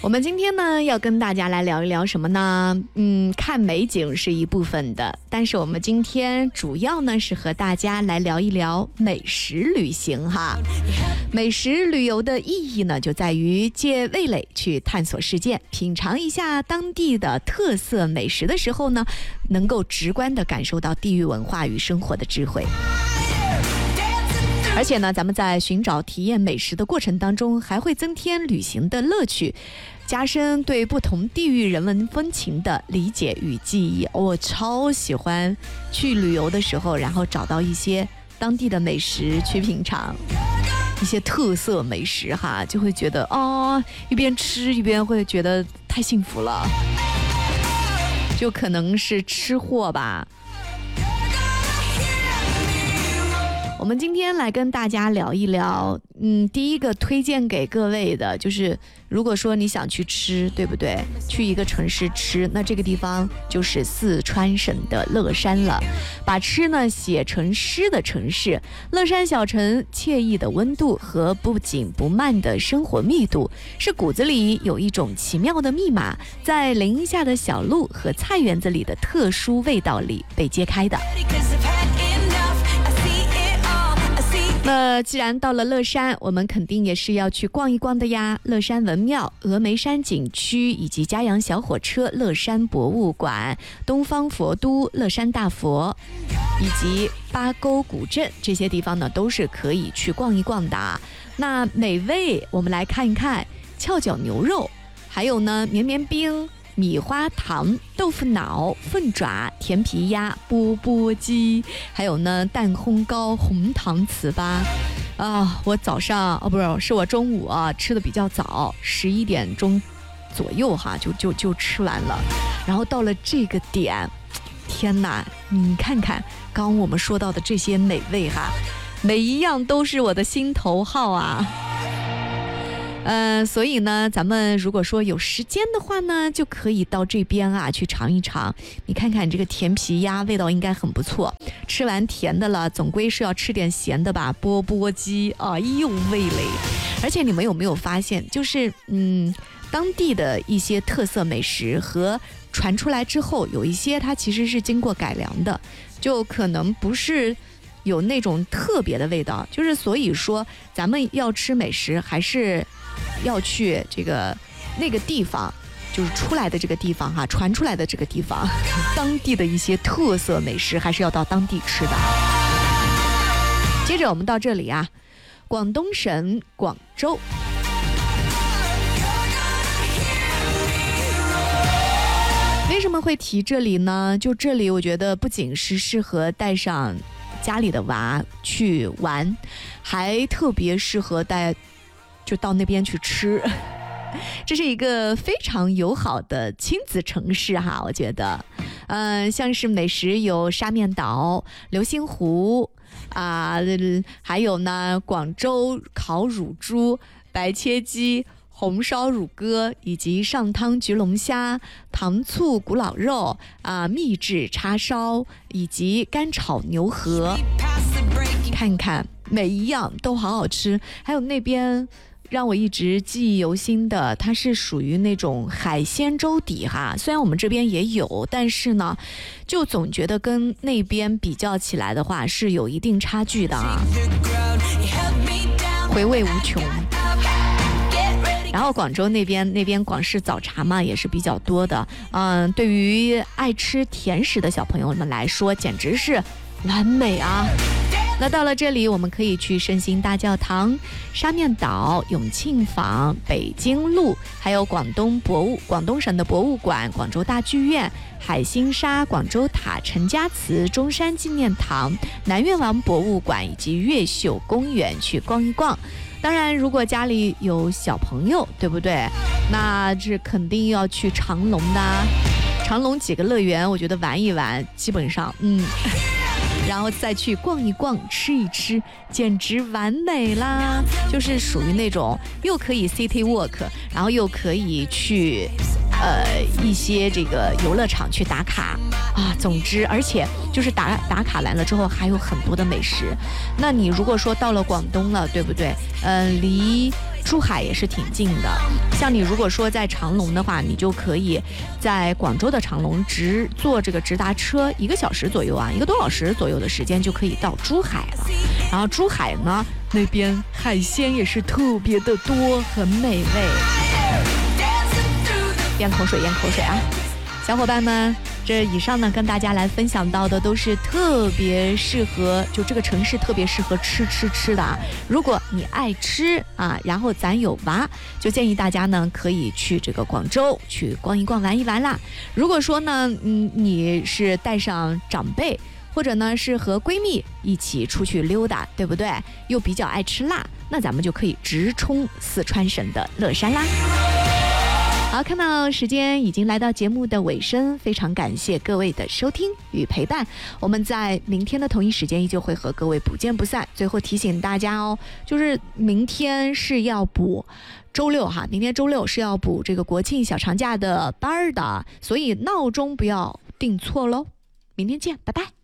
我们今天呢要跟大家来聊一聊什么呢？看美景是一部分的，但是我们今天主要呢是和大家来聊一聊美食旅行哈。美食旅游的意义呢，就在于借味蕾去探索世界，品尝一下当地的特色美食的时候呢，能够直观地感受到地域文化与生活的智慧。而且呢，咱们在寻找体验美食的过程当中，还会增添旅行的乐趣，加深对不同地域人文风情的理解与记忆。我超喜欢去旅游的时候，然后找到一些当地的美食去品尝，一些特色美食哈，就会觉得一边吃一边会觉得太幸福了，就可能是吃货吧。我们今天来跟大家聊一聊，第一个推荐给各位的就是，如果说你想去吃，对不对？去一个城市吃，那这个地方就是四川省的乐山了。把吃呢写成诗的城市，乐山小城惬意的温度和不紧不慢的生活密度，是骨子里有一种奇妙的密码，在林下的小路和菜园子里的特殊味道里被揭开的。那既然到了乐山，我们肯定也是要去逛一逛的呀。乐山文庙、峨眉山景区以及嘉阳小火车、乐山博物馆、东方佛都、乐山大佛以及八沟古镇，这些地方呢都是可以去逛一逛的。那美味我们来看一看翘脚牛肉，还有呢绵绵冰、米花糖、豆腐脑、凤爪、甜皮鸭、钵钵鸡，还有呢蛋烘糕、红糖糍粑我早上是我中午吃的比较早，11点钟左右哈就吃完了。然后到了这个点，天哪，你看看刚我们说到的这些美味哈，每一样都是我的心头好啊。所以呢，咱们如果说有时间的话呢，就可以到这边去尝一尝。你看看这个甜皮鸭，味道应该很不错。吃完甜的了，总归是要吃点咸的吧？钵钵鸡又味蕾。而且你们有没有发现，就是当地的一些特色美食和传出来之后，有一些它其实是经过改良的，就可能不是有那种特别的味道。就是所以说，咱们要吃美食还是要去那个地方，就是出来的这个地方哈，传出来的这个地方，当地的一些特色美食还是要到当地吃的。接着我们到这里广东省广州。为什么会提这里呢？就这里我觉得不仅是适合带上家里的娃去玩，还特别适合就到那边去吃。这是一个非常友好的亲子城市哈，我觉得像是美食有沙面岛、流星湖还有呢广州烤乳猪、白切鸡、红烧乳鸽以及上汤焗龙虾、糖醋古老肉秘制叉烧以及干炒牛河，看看每一样都好好吃。还有那边让我一直记忆犹新的，它是属于那种海鲜粥底哈，虽然我们这边也有，但是呢就总觉得跟那边比较起来的话是有一定差距的回味无穷。然后广州那边广式早茶嘛也是比较多的，对于爱吃甜食的小朋友们来说简直是完美啊。那到了这里，我们可以去圣心大教堂、沙面岛、永庆坊、北京路，还有广东省的博物馆、广州大剧院、海心沙、广州塔、陈家祠、中山纪念堂、南越王博物馆以及越秀公园去逛一逛。当然如果家里有小朋友，对不对？那这肯定要去长隆的，长隆几个乐园我觉得玩一玩基本上然后再去逛一逛吃一吃，简直完美啦。就是属于那种又可以 city walk， 然后又可以去一些这个游乐场去打卡总之而且就是打卡完了之后还有很多的美食。那你如果说到了广东了，对不对？离珠海也是挺近的。像你如果说在长隆的话，你就可以在广州的长隆坐这个直达车1个小时左右啊，1个多小时左右的时间就可以到珠海了。然后珠海呢，那边海鲜也是特别的多，很美味。咽口水啊！小伙伴们，这以上呢跟大家来分享到的都是特别适合，就这个城市特别适合吃的啊。如果你爱吃啊，然后咱有娃，就建议大家呢可以去这个广州去逛一逛玩一玩啦。如果说呢，你是带上长辈，或者呢是和闺蜜一起出去溜达，对不对？又比较爱吃辣，那咱们就可以直冲四川省的乐山啦。好，看到时间已经来到节目的尾声，非常感谢各位的收听与陪伴。我们在明天的同一时间依旧会和各位不见不散。最后提醒大家哦，就是明天是要补周六哈，明天周六是要补这个国庆小长假的班的，所以闹钟不要定错喽。明天见，拜拜。